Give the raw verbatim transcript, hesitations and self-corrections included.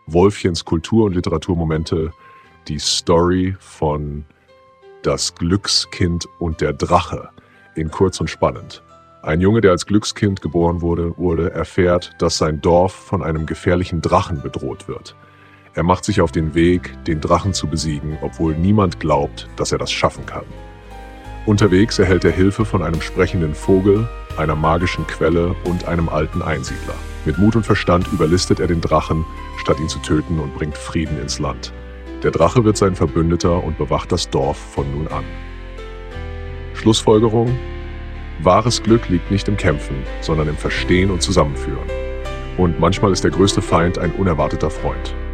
Wolfchens Kultur- und Literaturmomente, die Story von Das Glückskind und der Drache in kurz und spannend. Ein Junge, der als Glückskind geboren wurde, wurde, erfährt, dass sein Dorf von einem gefährlichen Drachen bedroht wird. Er macht sich auf den Weg, den Drachen zu besiegen, obwohl niemand glaubt, dass er das schaffen kann. Unterwegs erhält er Hilfe von einem sprechenden Vogel, einer magischen Quelle und einem alten Einsiedler. Mit Mut und Verstand überlistet er den Drachen, statt ihn zu töten, und bringt Frieden ins Land. Der Drache wird sein Verbündeter und bewacht das Dorf von nun an. Schlussfolgerung: Wahres Glück liegt nicht im Kämpfen, sondern im Verstehen und Zusammenführen. Und manchmal ist der größte Feind ein unerwarteter Freund.